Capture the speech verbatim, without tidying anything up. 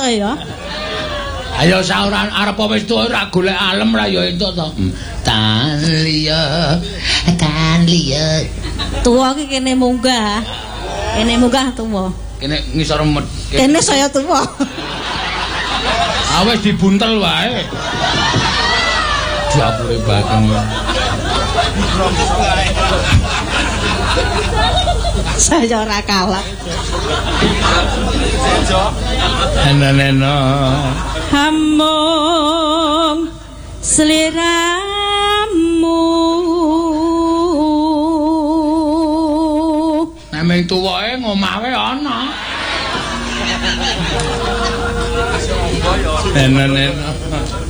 ya. Ayo sauran arep wis tuwa ora golek alem ra ya entuk to. Tan liya, tan liya. Tuwa ki kene munggah. Kene munggah tuwa. Kene ngisor med. Kene saya tuwa. Ah wis dibuntel wae. Dapure Bagong. Saya ora kalah. Neno. Hamung sliramu. Nemeng tuwae ngomah wae ana. Neno neno.